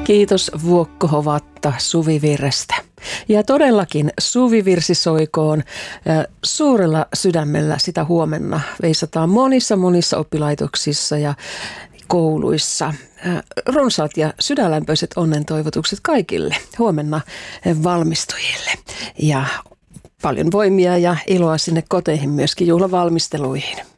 Kiitos Vuokko Hovatta Suvivirrestä. Ja todellakin Suvivirsi soikoon suurella sydämellä sitä huomenna veisataan monissa oppilaitoksissa ja kouluissa. Runsaat ja sydänlämpöiset onnentoivotukset kaikille huomenna valmistujille ja paljon voimia ja iloa sinne koteihin myöskin juhlavalmisteluihin.